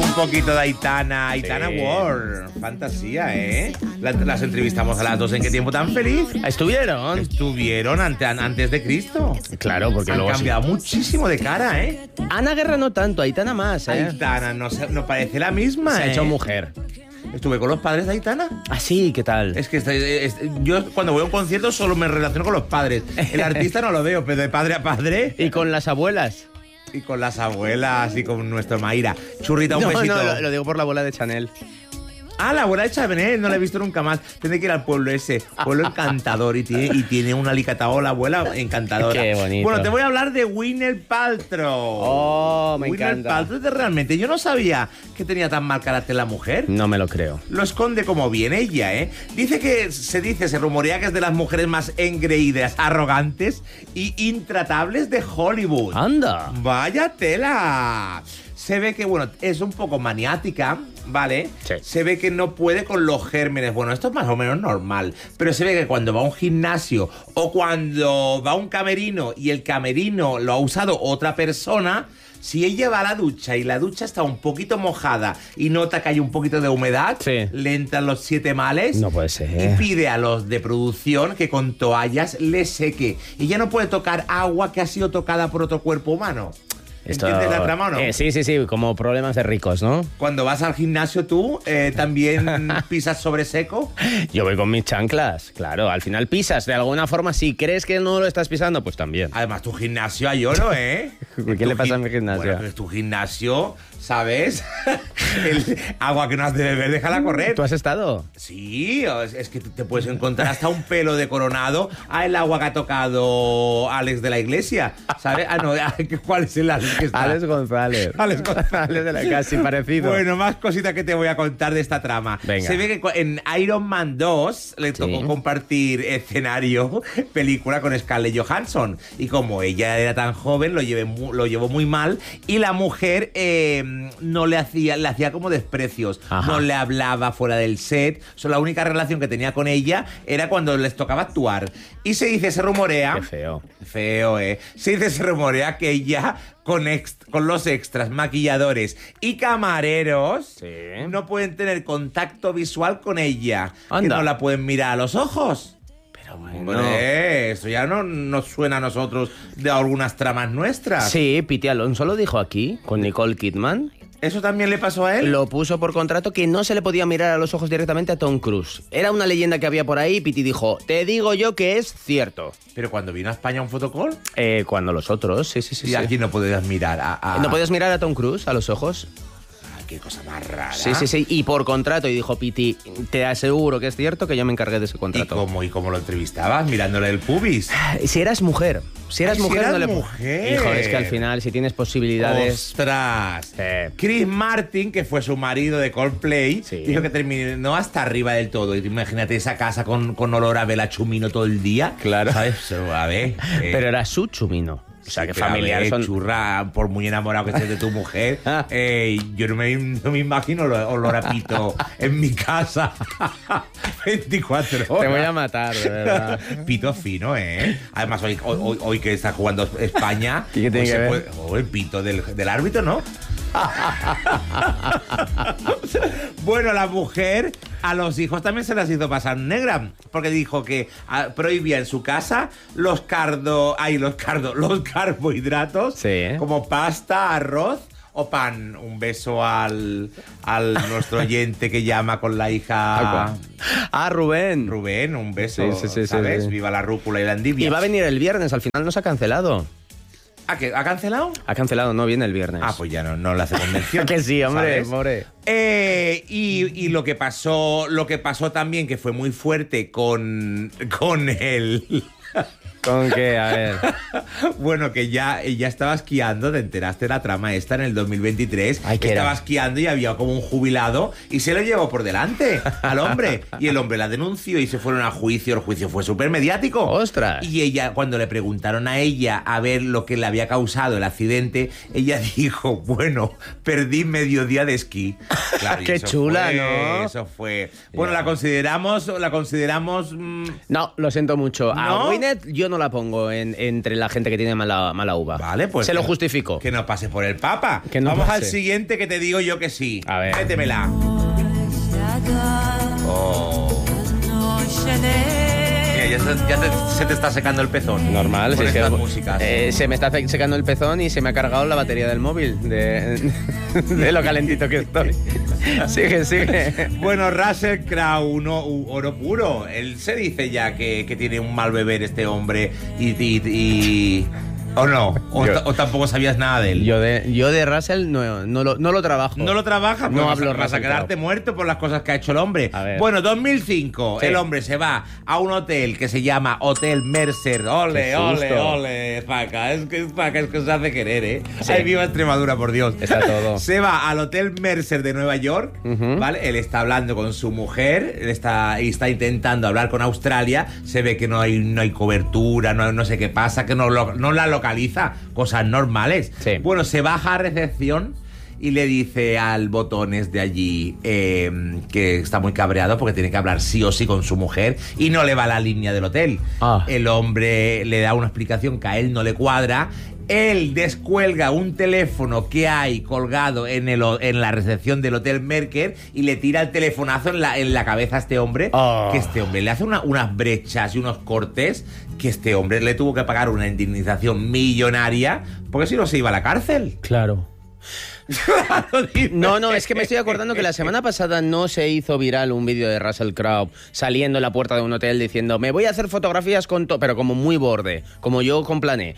Un poquito de Aitana Sí. Ward. Fantasía, ¿eh? Las entrevistamos a las dos en Qué tiempo tan feliz. ¿Estuvieron? Estuvieron antes de Cristo. Claro, porque Han luego cambiado muchísimo de cara, ¿eh? Ana Guerra no tanto, Aitana más, ¿eh? Aitana no parece la misma, Se ha ¿eh? hecho mujer. Estuve con los padres de Aitana. Ah, sí, ¿qué tal? Es que yo cuando voy a un concierto solo me relaciono con los padres. El artista no lo veo, pero de padre a padre. ¿Y con las abuelas? Y con las abuelas y con nuestro Maíra. Churrita, un No, besito. no, lo digo por la abuela de Chanel. Ah, la abuela de Chabenet, no la he visto nunca más. Tendré que ir al pueblo ese. Pueblo encantador. Y tiene un alicatado la abuela encantadora. Qué bonito. Bueno, te voy a hablar de Gwyneth Paltrow. Oh, me Gwyneth encanta. Paltrow, realmente, yo no sabía que tenía tan mal carácter la mujer. No me lo creo. Lo esconde como bien ella, ¿eh? Se rumorea que es de las mujeres más engreídas, arrogantes y intratables de Hollywood. ¡Anda! ¡Vaya tela! Se ve que, bueno, es un poco maniática, ¿vale? Sí. Se ve que no puede con los gérmenes. Bueno, esto es más o menos normal. Pero se ve que cuando va a un gimnasio o cuando va a un camerino y el camerino lo ha usado otra persona, si ella va a la ducha y la ducha está un poquito mojada y nota que hay un poquito de humedad, Sí. le entran los 7 males. No puede ser. Y pide a los de producción que con toallas le seque. Y ya no puede tocar agua que ha sido tocada por otro cuerpo humano. ¿Entiendes la trama o no? Sí, como problemas de ricos, ¿no? Cuando vas al gimnasio tú, ¿también pisas sobre seco? Yo voy con mis chanclas, claro. Al final pisas, de alguna forma, si crees que no lo estás pisando, pues también. Además, tu gimnasio hay oro, ¿eh? ¿Qué le pasa a mi gimnasio? Bueno, pues tu gimnasio, ¿sabes? El agua que no has de beber, déjala correr. ¿Tú has estado? Sí, es que te puedes encontrar hasta un pelo de Coronado a el agua que ha tocado Alex de la Iglesia, ¿sabes? Ah, no, ¿cuál es el Alex que está? Alex González. Alex González. Alex de la casi parecido. Bueno, más cositas que te voy a contar de esta trama. Venga. Se ve que en Iron Man 2 le tocó compartir escenario, película con Scarlett Johansson. Y como ella era tan joven, lo llevó muy mal. Y la mujer no le hacía como desprecios. Ajá. No le hablaba fuera del set. La única relación que tenía con ella era cuando les tocaba actuar. Y se rumorea... Qué feo. Feo, ¿eh? Se rumorea que ella, con los extras, maquilladores y camareros, Sí. no pueden tener contacto visual con ella. Que Anda. no la pueden mirar a los ojos. Pero bueno. Hombre, eso ya no nos suena a nosotros de algunas tramas nuestras. Sí, Piti Alonso lo dijo aquí, con Nicole Kidman. ¿Eso también le pasó a él? Lo puso por contrato que no se le podía mirar a los ojos directamente a Tom Cruise. Era una leyenda que había por ahí y Piti dijo, te digo yo que es cierto. Pero cuando vino a España un fotocall, Cuando los otros, sí. y aquí no podías mirar a... ¿No podías mirar a Tom Cruise a los ojos? Ay, qué cosa más rara. Sí. Y por contrato. Y dijo Piti, te aseguro que es cierto que yo me encargué de ese ¿Y contrato. cómo lo entrevistabas? Mirándole el pubis. Si eras mujer. Si eras Ay, si mujer, eras no le... mujer. Hijo, es que al final, si tienes posibilidades... ¡Ostras! Sí. Chris Martin, que fue su marido de Coldplay, Sí. dijo que terminó hasta arriba del todo. Y imagínate esa casa con olor a vela chumino todo el día. Claro. ¿Sabes? A ver. Pero era su chumino. O sea, que pero a familiar ver, son... churra, por muy enamorado que estés de tu mujer, yo no me imagino olor a pito en mi casa 24 horas. Te voy a matar, de verdad. Pito fino, ¿eh? Además, hoy que está jugando España, ¿Y qué tiene que ver? el pito del árbitro, ¿no? Bueno, la mujer a los hijos también se las hizo pasar negra, porque dijo que prohibía en su casa los carbohidratos, Sí. como pasta, arroz o pan. Un beso al nuestro oyente que llama con la hija Rubén. Rubén, un beso, Sí, ¿sabes? sí. Viva la rúcula y la endivia. Y va a venir el viernes, al final nos ha cancelado. ¿Ha cancelado? Ha cancelado, no viene el viernes. Ah, pues ya no le hace convención. Que sí, hombre, ¿sabes? pobre. Y lo que pasó también, que fue muy fuerte con él. ¿Con qué? A ver. Bueno, que ella estaba esquiando, te enteraste de la trama esta en el 2023. Ay, ¿qué estaba era? esquiando y había como un jubilado y se lo llevó por delante al hombre. Y el hombre la denunció y se fueron a juicio. El juicio fue súper mediático. ¡Ostras! Y ella, cuando le preguntaron a ella a ver lo que le había causado el accidente, ella dijo, bueno, perdí medio día de esquí. Claro, y Qué eso chula, fue, ¿no? Eso fue. Bueno, Ya. la consideramos... No, lo siento mucho. A ¿No? Gwyneth yo no no la pongo entre la gente que tiene mala uva. Vale, pues... Se lo justifico. Que no pase por el Papa. Que no Vamos pase. al siguiente que te digo yo que sí. A ver. Métemela. Oh. Mira, se te está secando el pezón. Normal, con si es que estas músicas. se me está secando el pezón y se me ha cargado la batería del móvil de lo calentito que estoy. Sigue. Bueno, Russell Crowe, oro puro. Él se dice ya que tiene un mal beber este hombre y ¿o no? ¿O tampoco sabías nada de él? Yo de Russell no lo trabajo. ¿No lo trabajas? No Pues hablo vas a Russell quedarte Crowe. muerto por las cosas que ha hecho el hombre. A ver. Bueno, 2005, Sí. el hombre se va a un hotel que se llama Hotel Mercer. Ole, Qué ole, susto. ole, Zaca. Es que se hace querer, ¿eh? Sí. Ay, viva Extremadura, por Dios. Está todo. Se va al Hotel Mercer de Nueva York, Ujú. ¿vale? Él está hablando con su mujer, él está intentando hablar con Australia. Se ve que no hay cobertura, no sé qué pasa, que no la localiza. Cosas normales. Sí. Bueno, se baja a recepción y le dice al Botones de allí que está muy cabreado porque tiene que hablar sí o sí con su mujer y no le va la línea del hotel. Ah. El hombre le da una explicación que a él no le cuadra. Él descuelga un teléfono que hay colgado en la recepción del Hotel Mercer y le tira el telefonazo en la cabeza a este hombre. Oh. Que este hombre le hace unas brechas y unos cortes que este hombre le tuvo que pagar una indemnización millonaria porque si no se iba a la cárcel. Claro. No, es que me estoy acordando que la semana pasada no se hizo viral un vídeo de Russell Crowe saliendo en la puerta de un hotel diciendo me voy a hacer fotografías con todo, pero como muy borde, como yo con Plané,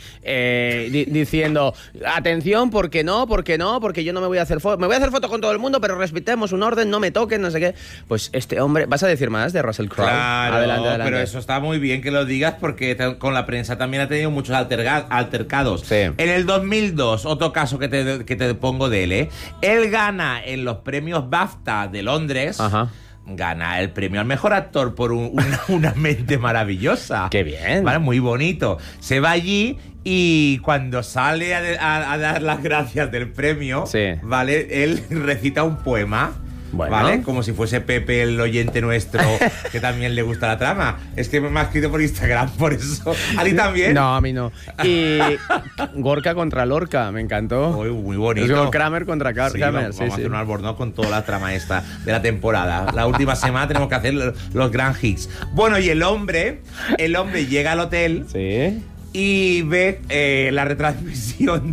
diciendo atención, porque yo no me voy a hacer foto, me voy a hacer foto con todo el mundo, pero respetemos un orden, no me toquen, no sé qué. Pues este hombre, ¿vas a decir más de Russell Crowe? Claro, Adelante. pero eso está muy bien que lo digas porque con la prensa también ha tenido muchos altercados. Sí. En el 2002, otro caso que te pongo de él, ¿eh? Él gana en los premios BAFTA de Londres. Ajá. Gana el premio al mejor actor por una mente maravillosa. Qué bien. Vale, muy bonito. Se va allí y cuando sale a dar las gracias del premio, Sí. ¿vale? Él recita un poema. Bueno. ¿Vale? Como si fuese Pepe, el oyente nuestro, que también le gusta la trama. Es que me ha escrito por Instagram, por eso. ¿A ti también? No, a mí no. Y Gorka contra Lorca, me encantó. Muy bonito. Es como Kramer contra Kramer. Sí, vamos a hacer un albornoz con toda la trama esta de la temporada. La última semana tenemos que hacer los grand hits. Bueno, y el hombre llega al hotel Sí. y ve la retransmisión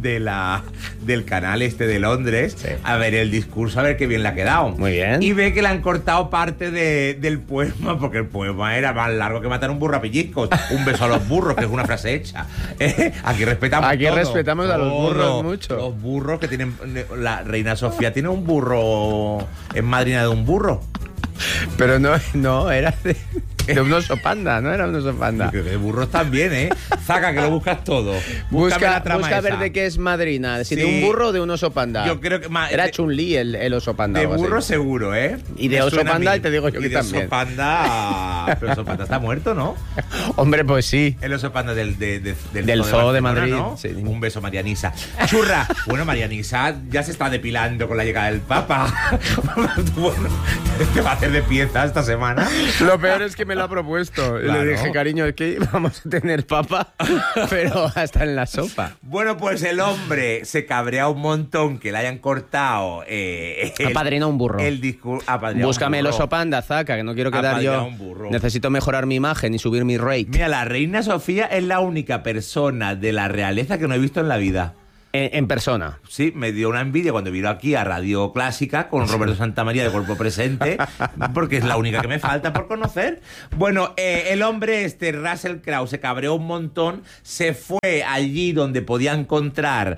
del canal este de Londres, Sí. a ver el discurso, a ver qué bien le ha quedado. Muy bien. Y ve que le han cortado parte del poema, porque el poema era más largo que matar un burro a pellizcos. Un beso a los burros, que es una frase hecha. Aquí respetamos Aquí todo. respetamos a los burros Todo. mucho. Los burros que tienen... La reina Sofía tiene un burro, es madrina de un burro. Pero no, era de un oso panda, no era un oso panda. Que de burros también, ¿eh? Zaca, que lo buscas todo. Búscame la trama Busca ver esa. de qué es madrina, si de Sí. un burro o de un oso panda. Yo creo que era Chun-Li el oso panda. De algo así. burro seguro, ¿eh? Y de Me oso suena a panda mí. te digo yo Y que de también. oso panda... Pero oso panda está muerto, ¿no? Hombre, pues sí. El oso panda del Zoo de Barcelona, Madrid, ¿no? sí. Un beso, Marianisa. Churra. Bueno, Marianisa ya se está depilando con la llegada del Papa. Bueno, te va a hacer de pieza esta semana. Lo peor es que me lo ha propuesto. Claro. Le dije, cariño, es que vamos a tener papa, pero hasta en la sopa. Bueno, pues el hombre se cabrea un montón que le hayan cortado. Apadrina un burro. El discurso. Búscame el oso panda, Zaca, que no quiero quedar Apadrina yo. un burro. Necesito mejorar mi imagen y subir mi rate. Mira, la reina Sofía es la única persona de la realeza que no he visto en la vida. En persona. Sí, me dio una envidia cuando vino aquí a Radio Clásica con Roberto Santamaría de cuerpo presente, porque es la única que me falta por conocer. Bueno, el hombre Russell Crowe, se cabreó un montón, se fue allí donde podía encontrar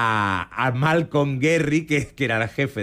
a Malcolm Gary, que era el jefe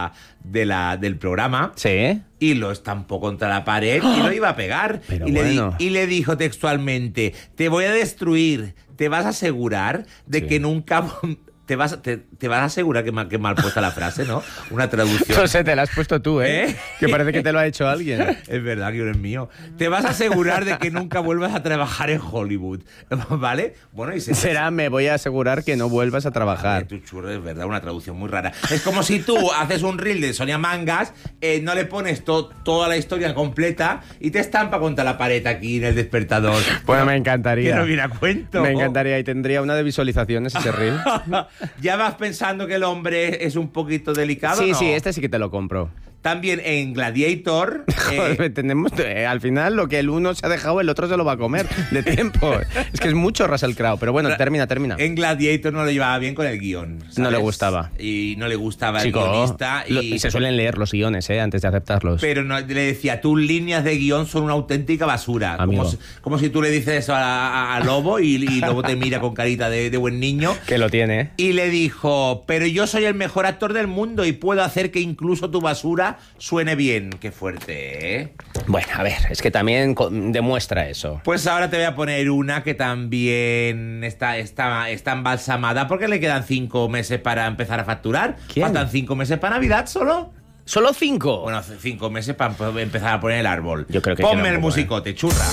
del programa. Sí. Y lo estampó contra la pared y lo iba a pegar. Pero y, bueno. y le dijo textualmente, te voy a destruir, te vas a asegurar de Sí. que nunca te vas a asegurar que mal puesta la frase, ¿no? Una traducción. No sé, te la has puesto tú, ¿eh? Que parece que te lo ha hecho alguien. Es verdad que no es mío. Te vas a asegurar de que nunca vuelvas a trabajar en Hollywood, ¿vale? Bueno, y será, me voy a asegurar que no vuelvas a trabajar. Tu churro, es verdad, una traducción muy rara. Es como si tú haces un reel de Sonia Mangas, no le pones toda la historia completa y te estampa contra la pared aquí en el despertador. Bueno, me encantaría. Que no viene a cuento. Me encantaría y tendría una de visualizaciones ese reel. ¿Ya vas pensando que el hombre es un poquito delicado? Sí, ¿no? sí, este sí que te lo compro. También en Gladiator... tenemos, al final lo que el uno se ha dejado, el otro se lo va a comer de tiempo. Es que es mucho Russell Crowe, pero bueno, termina. En Gladiator no lo llevaba bien con el guión, ¿sabes? No le gustaba. Y no le gustaba Chico, el guionista. Y se suelen leer los guiones, antes de aceptarlos. Pero no, le decía, tus líneas de guión son una auténtica basura. Como si tú le dices eso a Lobo y Lobo te mira con carita de buen niño. Que lo tiene, ¿eh? Y le dijo, pero yo soy el mejor actor del mundo y puedo hacer que incluso tu basura suene bien. Qué fuerte, ¿eh? Bueno, a ver, es que también demuestra eso. Pues ahora te voy a poner una que también está embalsamada porque le quedan 5 meses para empezar a facturar. ¿Quién? Faltan 5 meses para Navidad solo. ¿Solo 5? Bueno, 5 meses para empezar a poner el árbol. Yo creo que ponme el musicote, churra.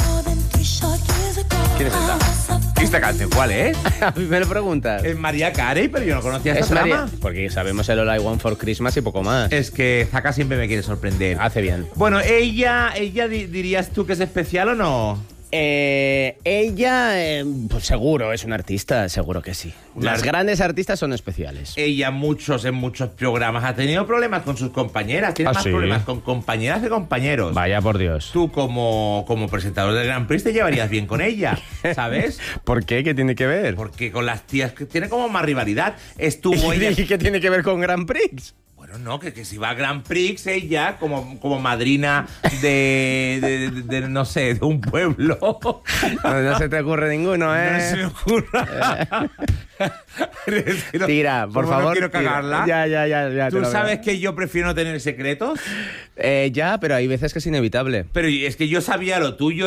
¿Quién es esta? ¿Esta canción cuál es? A mí me lo preguntas. Es Mariah Carey, pero yo no conocía esta trama. Porque sabemos el All I Want for Christmas y poco más. Es que Zaka siempre me quiere sorprender. Hace bien. Bueno, ella dirías tú que es especial o no? Ella, pues seguro, es una artista, seguro que sí. Las grandes artistas son especiales. Ella en muchos programas ha tenido problemas con sus compañeras. Tiene más problemas con compañeras que compañeros. Vaya por Dios. Tú como presentador del Grand Prix te llevarías bien con ella, ¿sabes? ¿Por qué? ¿Qué tiene que ver? Porque con las tías que tiene como más rivalidad. Estuvo ella... ¿Y qué tiene que ver con Grand Prix? Bueno, no, que si va a Grand Prix ella como madrina de no sé, de un pueblo. No se te ocurre ninguno, ¿eh? No se me ocurra. Tira, por favor. No quiero cagarla. Ya. ¿Tú sabes que yo prefiero no tener secretos? Ya, pero hay veces que es inevitable. Pero es que yo sabía lo tuyo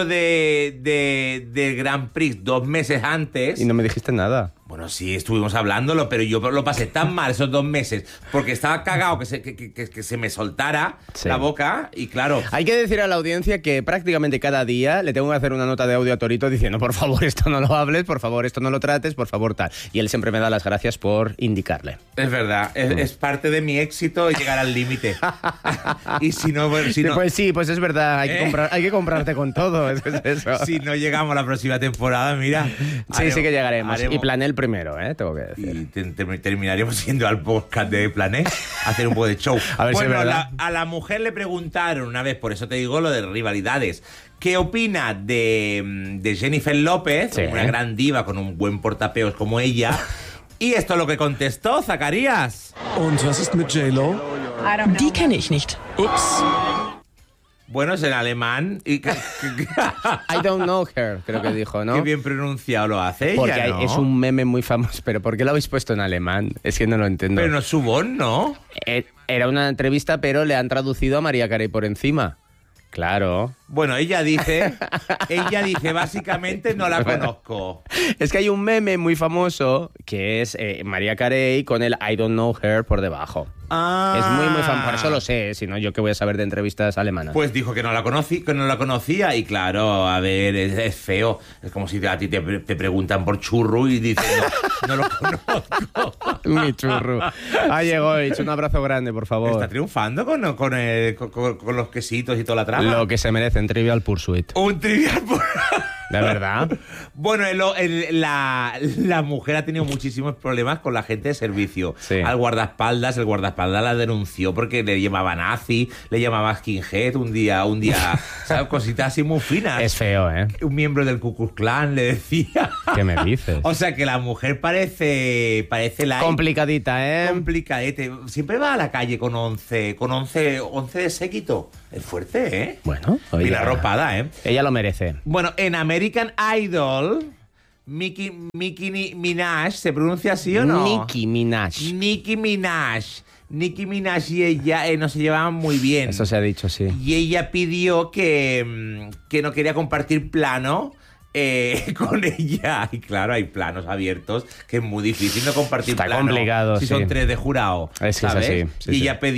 de Grand Prix 2 meses antes. Y no me dijiste nada. Bueno, sí, estuvimos hablándolo, pero yo lo pasé tan mal esos 2 meses porque estaba cagado que se me soltara la boca y claro... Hay que decir a la audiencia que prácticamente cada día le tengo que hacer una nota de audio a Torito diciendo por favor esto no lo hables, por favor esto no lo trates, por favor tal. Y él siempre me da las gracias por indicarle. Es verdad, es parte de mi éxito llegar al límite. Y si no... Pues sí, pues es verdad, hay que comprarte con todo, es eso. Si no llegamos a la próxima temporada, mira... Sí que llegaremos. Y planeé el primero, tengo que decir. Y terminaremos yendo al podcast de Plané a hacer un poco de show. A ver si es verdad. A la mujer le preguntaron una vez, por eso te digo lo de rivalidades, ¿qué opina de Jennifer López, una gran diva con un buen portapeos como ella? Y esto es lo que contestó Zacarías. Und was ist mit J-Lo? Die kenne ich nicht. Ups. Bueno, es en alemán. I don't know her, creo que dijo, ¿no? Qué bien pronunciado lo hace ella, porque ¿no? Es un meme muy famoso, pero ¿por qué lo habéis puesto en alemán? Es que no lo entiendo. Pero no es su voz, ¿no? Era una entrevista, pero le han traducido a Mariah Carey por encima. Claro. Bueno, ella dice básicamente no la conozco. Es que hay un meme muy famoso que es Mariah Carey con el I don't know her por debajo. Ah. Es muy famoso, por eso lo sé, si no yo qué voy a saber de entrevistas alemanas. Pues dijo que no la conocía y claro, a ver, es feo. Es como si a ti te preguntan por churro y dices, no lo conozco. Mi churro. Llegó, he hecho un abrazo grande, por favor. Está triunfando con los quesitos y toda la trama. Lo que se merece en Trivial Pursuit. Un Trivial Pursuit. ¿De verdad? Bueno, la mujer ha tenido muchísimos problemas con la gente de servicio. Sí. Al guardaespaldas, el guardaespaldas la denunció porque le llamaba nazi, le llamaba skinhead un día, ¿sabes? Cositas así muy finas. Es feo, ¿eh? Un miembro del Ku Klux Klan le decía. ¿Qué me dices? O sea que la mujer parece la complicadita, ¿eh? Complicadete. Siempre va a la calle con 11 de séquito. Es fuerte, ¿eh? Bueno, bien arropada, ¿eh? Ella lo merece. Bueno, en American Idol, Nicki Minaj, ¿se pronuncia así o no? Nicki Minaj. Nicki Minaj y ella no se llevaban muy bien. Eso se ha dicho, sí. Y ella pidió que no quería compartir plano con ella. Y claro, hay planos abiertos que es muy difícil no compartir Está plano complicado, si sí. son 3 de jurado. Es que es ¿sabes? así, sí, y sí. ella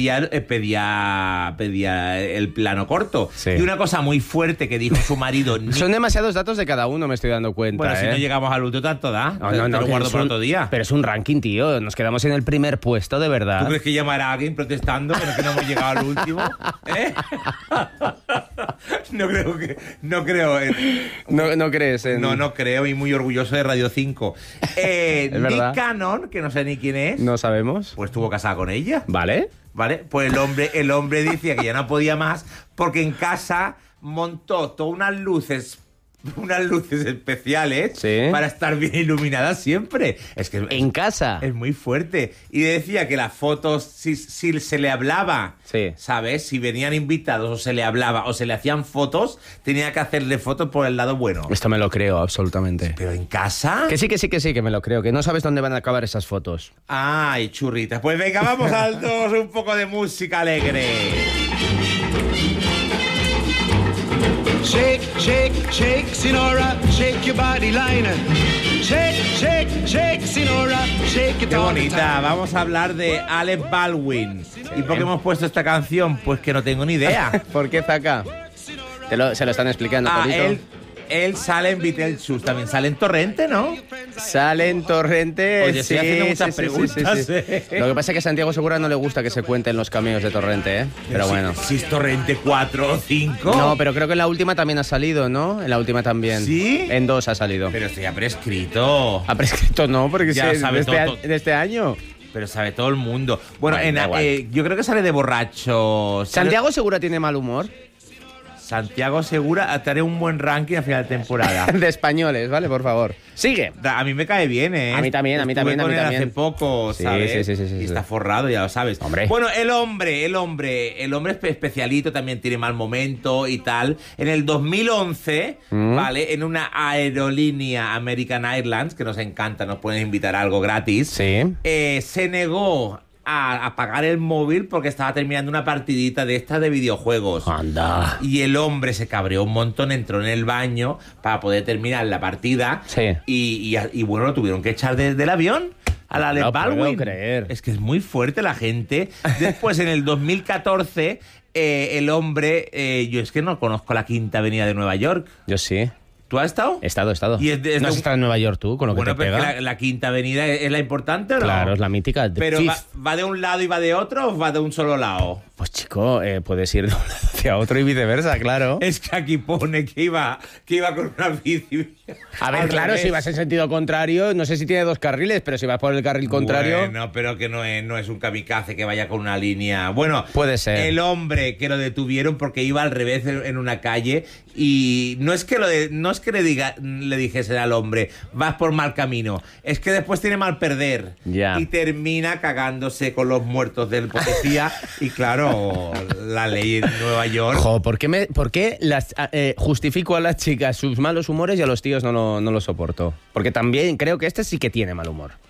pedía el plano corto. Sí. Y una cosa muy fuerte que dijo su marido... Son demasiados datos de cada uno, me estoy dando cuenta. Bueno, si no llegamos al último, tanto da. No, te lo que guardo es para un- otro día. Pero es un ranking, tío. Nos quedamos en el primer puesto, de ¿Tú verdad. crees que llamará a alguien protestando que no hemos llegado al último? ¿Eh? No creo. No crees en... No creo, y muy orgulloso de Radio 5. verdad. Nick Cannon, que no sé ni quién es, No sabemos. pues estuvo casada con ella. ¿Vale? ¿Vale? Pues el hombre decía que ya no podía más porque en casa montó todas unas luces especiales Sí. para estar bien iluminadas siempre. Es que En casa. es muy fuerte. Y decía que las fotos, si se le hablaba, Sí. ¿sabes? Si venían invitados o se le hablaba o se le hacían fotos, tenía que hacerle fotos por el lado bueno. Esto me lo creo, absolutamente. Pero en casa... Que sí, que me lo creo. Que no sabes dónde van a acabar esas fotos. Ay, churritas. Pues venga, vamos a darnos un poco de música alegre. Shake, shake, shake, Sinora, shake your body liner. Shake, shake, shake, Sinora, shake it Qué all the bonita. time. Vamos a hablar de Alec Baldwin. ¿Y por qué hemos puesto esta canción? Pues que no tengo ni idea. ¿Por qué Zaka? Se lo están explicando, Polito. Él sale en Beetlejuice, también sale en Torrente, ¿no? Sale en Torrente. Oye, estoy haciendo muchas preguntas, Lo que pasa es que a Santiago Segura no le gusta que se cuenten los cameos de Torrente, ¿eh? Pero bueno. Si es Torrente 4 o 5. No, pero creo que en la última también ha salido, ¿no? En la última también. ¿Sí? En 2 ha salido. Pero esto ya prescrito. Ha prescrito no, porque Ya sí, sabe todo. de este año. Pero sabe todo el mundo. Bueno, Bueno, da igual. yo creo que sale de borracho. ¿Santiago Segura tiene mal humor? Santiago Segura, te haré un buen ranking a final de temporada. De españoles, ¿vale? Por favor. Sigue. A mí me cae bien, ¿eh? A mí también, a mí Estuve también, a con mí él también. hace poco, Sí, ¿sabes? sí, Y está forrado, ya lo sabes. Hombre. Bueno, el hombre especialito, también tiene mal momento y tal. En el 2011, ¿vale? En una aerolínea American Airlines, que nos encanta, nos pueden invitar a algo gratis. Sí. Se negó a apagar el móvil porque estaba terminando una partidita de estas de videojuegos. Anda. Y el hombre se cabreó un montón, entró en el baño para poder terminar la partida. Sí. Y bueno, lo tuvieron que echar del avión a la Alec No puedo Baldwin. creer. Es que es muy fuerte la gente. Después, en el 2014, el hombre... yo es que no conozco la Quinta Avenida de Nueva York. Yo sí. ¿Tú has estado? He estado. Y es de ¿No has un- estado en Nueva York tú, con lo que Bueno, te pero es pega? que la Quinta Avenida es la importante, ¿o no? Claro, es la mítica. The Pero Fifth. va de un lado y va de otro, o va de un solo lado. Pues chico, puedes ir de un lado hacia otro y viceversa, claro. Es que aquí pone que iba con una bici. A ver, Al claro, revés. si vas en sentido contrario, no sé si tiene 2 carriles, pero si vas por el carril contrario... Bueno, pero que no es un kamikaze que vaya con una línea. Bueno, Puede ser. El hombre que lo detuvieron porque iba al revés en una calle y no es que le dijesen al hombre, vas por mal camino. Es que después tiene mal perder. Ya. Y termina cagándose con los muertos del policía. Y claro, la ley en Nueva York. Jo, ¿por qué justifico a las chicas sus malos humores y a los tíos no lo soporto? Porque también creo que este sí que tiene mal humor.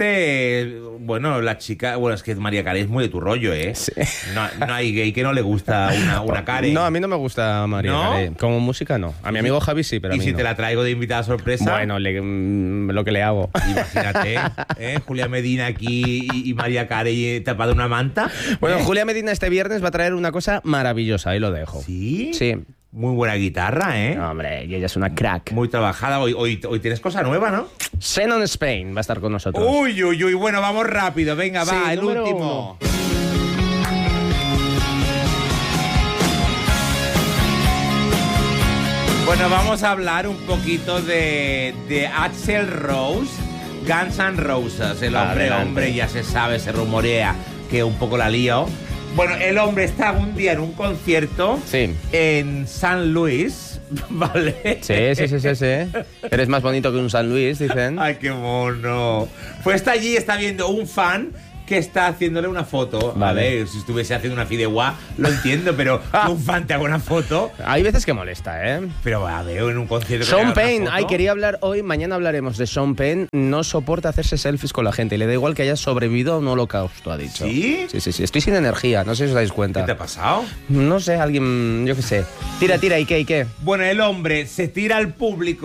Bueno, la chica, es que María Carey es muy de tu rollo, ¿eh? Sí. No hay gay que no le gusta una Carey. No, a mí no me gusta María ¿No? Carey. Como música no. A mi amigo Javi sí, pero a Y mí si no. te la traigo de invitada sorpresa, Bueno, lo que le hago. imagínate, Julia Medina aquí y María Carey tapada en una manta. Bueno, ¿eh? Julia Medina este viernes va a traer una cosa maravillosa, ahí lo dejo. ¿Sí? Sí. Muy buena guitarra, ¿eh? No, hombre, y ella es una crack. Muy trabajada. Hoy tienes cosa nueva, ¿no? Xenon Spain va a estar con nosotros. Uy, bueno, vamos rápido. Venga, Sí, va, el número último. 1. Bueno, vamos a hablar un poquito de Axl Rose, Guns N' Roses. El Adelante. hombre, ya se sabe, se rumorea que un poco la lío. Bueno, el hombre está un día en un concierto Sí. en San Luis, ¿vale? Sí. Eres más bonito que un San Luis, dicen. Ay, qué mono. Pues está allí, está viendo un fan que está haciéndole una foto. Vale. A ver, si estuviese haciendo una fideuá, lo entiendo, pero que un fan te haga una foto. Hay veces que molesta, ¿eh? Pero a ver, en un concierto. que Sean te haga una Penn, foto. quería hablar hoy, mañana hablaremos de Sean Penn. No soporta hacerse selfies con la gente. Le da igual que haya sobrevivido a un holocausto, ha dicho. ¿Sí? Sí. Estoy sin energía, no sé si os dais ¿Qué cuenta. te ha pasado? No sé, alguien, yo qué sé. Tira, ¿y qué? Bueno, el hombre se tira al público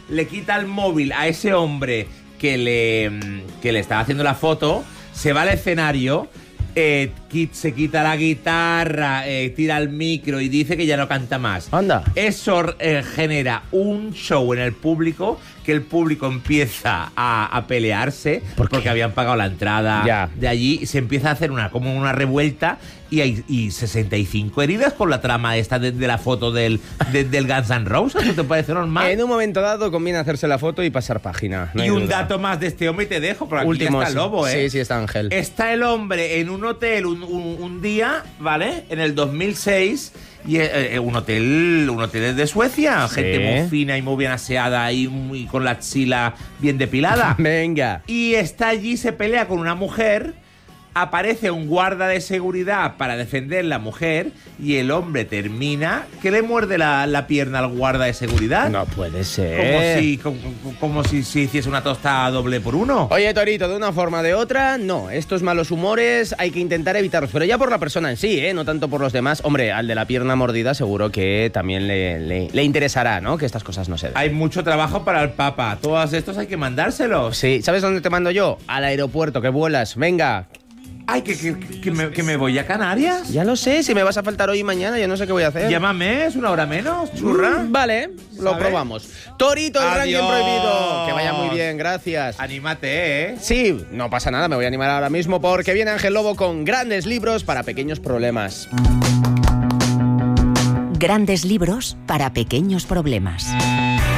le quita el móvil a ese hombre que le estaba haciendo la foto, se va al escenario, se quita la guitarra, tira el micro y dice que ya no canta más. Anda. Eso genera un show en el público, que el público empieza a pelearse porque habían pagado la entrada de allí, y se empieza a hacer como una revuelta, y hay 65 heridas por la trama esta de la foto del Guns N' Roses. ¿No te parece normal? En un momento dado conviene hacerse la foto y pasar página. No y un dato más de este hombre y te dejo, porque aquí está el lobo, ¿eh? Sí, está Ángel. Está el hombre en un hotel un día, ¿vale? En el 2006, y un hotel de Suecia, gente muy fina y muy bien aseada y muy con la axila bien depilada. Venga. Y está allí, se pelea con una mujer. Aparece un guarda de seguridad para defender la mujer, y el hombre termina que le muerde la pierna al guarda de seguridad. No puede ser. Como si se hiciese una tostada doble por uno. Oye, Torito, de una forma o de otra, no. Estos malos humores hay que intentar evitarlos, pero ya por la persona en sí, no tanto por los demás. Hombre, al de la pierna mordida seguro que también le interesará, ¿no? Que estas cosas no se den. Hay mucho trabajo para el Papa. Todos estos hay que mandárselos. Sí, ¿sabes dónde te mando yo? Al aeropuerto, que vuelas. Venga. Ay, que me voy a Canarias. Ya lo sé, si me vas a faltar hoy y mañana, yo no sé qué voy a hacer. Llámame, es una hora menos, churra. Vale, lo probamos. Torito, el ranking Adiós. prohibido. Que vaya muy bien, gracias. Anímate, ¿eh? Sí, no pasa nada, me voy a animar ahora mismo porque viene Ángel Lobo con grandes libros para pequeños problemas. Grandes libros para pequeños problemas.